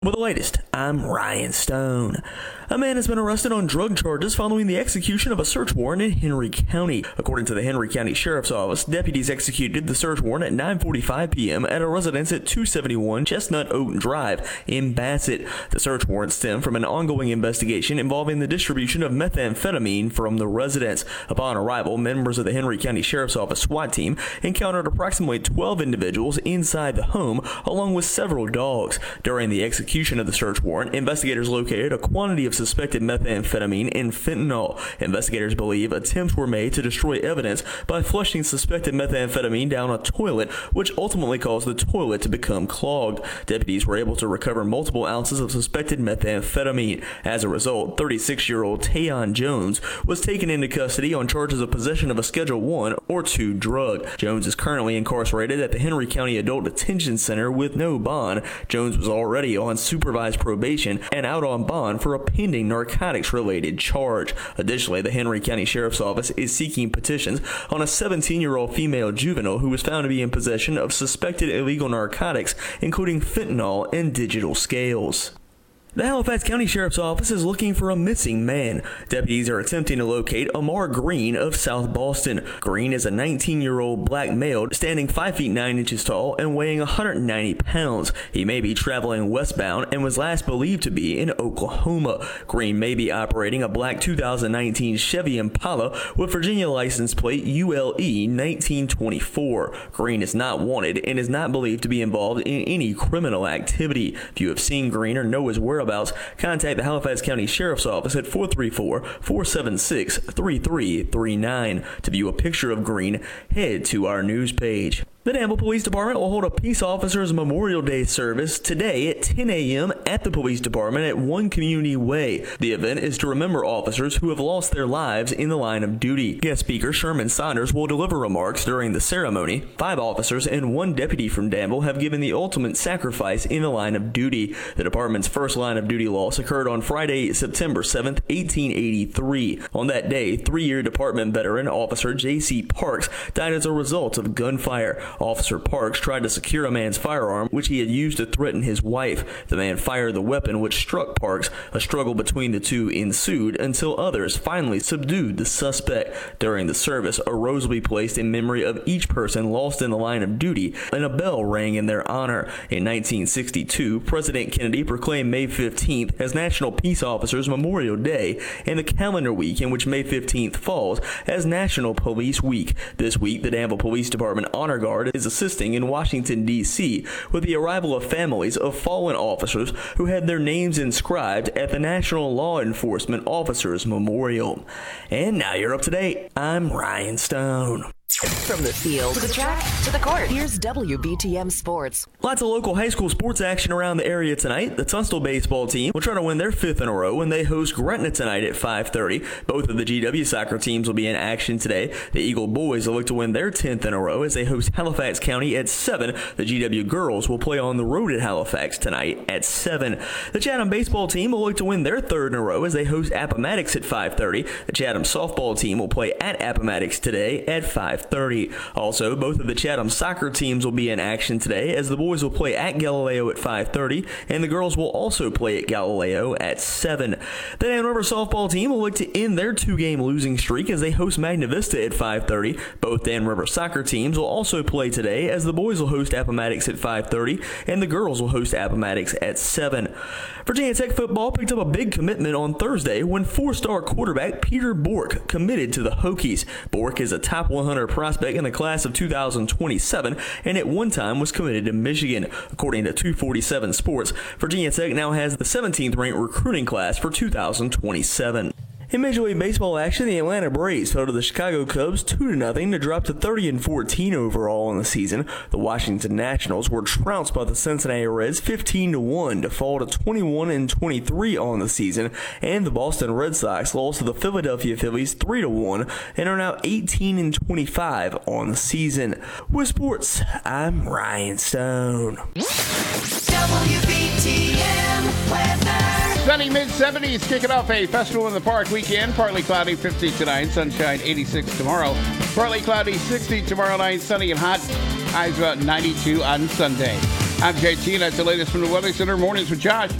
With the latest, I'm Ryan Stone. A man has been arrested on drug charges following the execution of a search warrant in Henry County. According to the Henry County Sheriff's Office, deputies executed the search warrant at 9:45 p.m. at a residence at 271 Chestnut Oak Drive in Bassett. The search warrant stemmed from an ongoing investigation involving the distribution of methamphetamine from the residence. Upon arrival, members of the Henry County Sheriff's Office SWAT team encountered approximately 12 individuals inside the home, along with several dogs. During the execution of the search warrant, investigators located a quantity of suspected methamphetamine and fentanyl. Investigators believe attempts were made to destroy evidence by flushing suspected methamphetamine down a toilet, which ultimately caused the toilet to become clogged. Deputies were able to recover multiple ounces of suspected methamphetamine. As a result, 36-year-old Tayon Jones was taken into custody on charges of possession of a Schedule 1 or 2 drug. Jones is currently incarcerated at the Henry County Adult Detention Center with no bond. Jones was already on supervised probation and out on bond for a pending narcotics-related charge. Additionally, the Henry County Sheriff's Office is seeking petitions on a 17-year-old female juvenile who was found to be in possession of suspected illegal narcotics, including fentanyl and digital scales. The Halifax County Sheriff's Office is looking for a missing man. Deputies are attempting to locate Amar Green of South Boston. Green is a 19-year-old black male standing 5 feet 9 inches tall and weighing 190 pounds. He may be traveling westbound and was last believed to be in Oklahoma. Green may be operating a black 2019 Chevy Impala with Virginia license plate ULE 1924. Green is not wanted and is not believed to be involved in any criminal activity. If you have seen Green or know his whereabouts, contact the Halifax County Sheriff's Office at 434-476-3339. To view a picture of Green, head to our news page. The Danville Police Department will hold a Peace Officers Memorial Day service today at 10 a.m. at the Police Department at One Community Way. The event is to remember officers who have lost their lives in the line of duty. Guest speaker Sherman Saunders will deliver remarks during the ceremony. 5 officers and 1 deputy from Danville have given the ultimate sacrifice in the line of duty. The department's first line of duty loss occurred on Friday, September 7th, 1883. On that day, 3-year department veteran Officer J.C. Parks died as a result of gunfire. Officer Parks tried to secure a man's firearm, which he had used to threaten his wife. The man fired the weapon, which struck Parks. A struggle between the two ensued until others finally subdued the suspect. During the service, a rose will be placed in memory of each person lost in the line of duty, and a bell rang in their honor. In 1962, President Kennedy proclaimed May 15th as National Peace Officers Memorial Day, and the calendar week in which May 15th falls as National Police Week. This week, the Danville Police Department Honor Guard is assisting in Washington, D.C. with the arrival of families of fallen officers who had their names inscribed at the National Law Enforcement Officers Memorial. And now you're up to date. I'm Ryan Stone. From the field to the track to the court, here's WBTM Sports. Lots of local high school sports action around the area tonight. The Tunstall baseball team will try to win their 5th in a row when they host Gretna tonight at 5:30. Both of the GW soccer teams will be in action today. The Eagle boys will look to win their 10th in a row as they host Halifax County at 7. The GW girls will play on the road at Halifax tonight at 7. The Chatham baseball team will look to win their 3rd in a row as they host Appomattox at 5:30. The Chatham softball team will play at Appomattox today at 5:30. Also, both of the Chatham soccer teams will be in action today as the boys will play at Galileo at 5:30 and the girls will also play at Galileo at 7. The Dan River softball team will look to end their 2-game losing streak as they host Magna Vista at 5:30. Both Dan River soccer teams will also play today as the boys will host Appomattox at 5:30 and the girls will host Appomattox at 7. Virginia Tech football picked up a big commitment on Thursday when 4-star quarterback Peter Bork committed to the Hokies. Bork is a top 100 prospect in the class of 2027 and at one time was committed to Michigan. According to 247 Sports, Virginia Tech now has the 17th ranked recruiting class for 2027. In Major League Baseball action, the Atlanta Braves fell to the Chicago Cubs 2-0 to drop to 30-14 overall in the season. The Washington Nationals were trounced by the Cincinnati Reds 15-1 to fall to 21-23 on the season, and the Boston Red Sox lost to the Philadelphia Phillies 3-1 and are now 18-25 on the season. With sports, I'm Ryan Stone. WBTM weather. Sunny mid-70s, kicking off a Festival in the Park weekend. Partly cloudy, 50 tonight. Sunshine, 86 tomorrow. Partly cloudy, 60 tomorrow night. Sunny and hot. Highs about 92 on Sunday. I'm JT, and that's the latest from the Weather Center. Mornings with Josh.